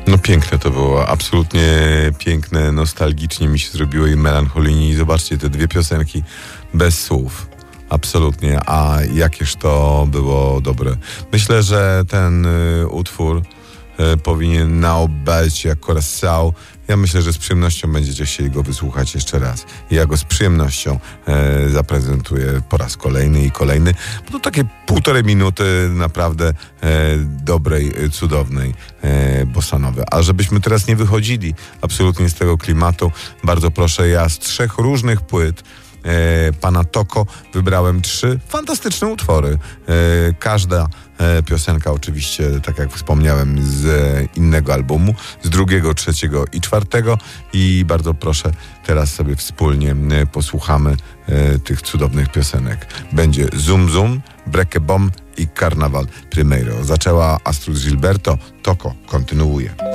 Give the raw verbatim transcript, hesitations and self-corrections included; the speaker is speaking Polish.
No piękne to było, absolutnie piękne, nostalgicznie mi się zrobiło i melancholijnie. I zobaczcie, te dwie piosenki bez słów. Absolutnie, a jakież to było dobre. Myślę, że ten y, utwór y, powinien na obelcie jak Curaçao. Ja myślę, że z przyjemnością będziecie chcieli go wysłuchać jeszcze raz. I ja go z przyjemnością e, zaprezentuję po raz kolejny i kolejny. Bo to takie półtorej minuty naprawdę e, dobrej, cudownej e, bossanowy. A żebyśmy teraz nie wychodzili absolutnie z tego klimatu, bardzo proszę, ja z trzech różnych płyt E, pana Toko wybrałem trzy fantastyczne utwory. E, każda e, piosenka oczywiście, tak jak wspomniałem, z e, innego albumu, z drugiego, trzeciego i czwartego, i bardzo proszę, teraz sobie wspólnie e, posłuchamy e, tych cudownych piosenek. Będzie Zoom Zoom, Brecke Bomb i Carnaval Primeiro. Zaczęła Astrud Gilberto, Toko kontynuuje.